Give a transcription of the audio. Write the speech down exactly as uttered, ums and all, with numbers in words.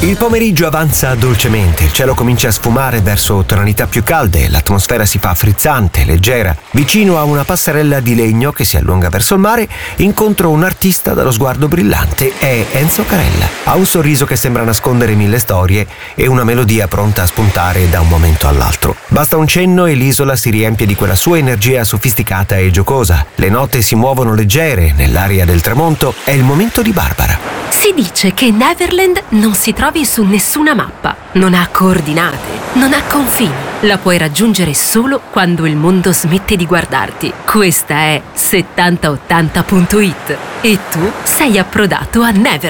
Il pomeriggio avanza dolcemente, il cielo comincia a sfumare verso tonalità più calde, l'atmosfera si fa frizzante, leggera. Vicino a una passerella di legno che si allunga verso il mare, incontro un artista dallo sguardo brillante, è Enzo Carella. Ha un sorriso che sembra nascondere mille storie e una melodia pronta a spuntare da un momento all'altro. Basta un cenno e l'isola si riempie di quella sua energia sofisticata e giocosa. Le note si muovono leggere, nell'aria del tramonto è il momento di Barbara. Si dice che Neverland non si trovi su nessuna mappa, non ha coordinate, non ha confini. La puoi raggiungere solo quando il mondo smette di guardarti. Questa è settanta ottanta punto it e tu sei approdato a Neverland.